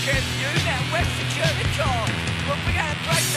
care for you. Now, West Security Corps. We'll be able to break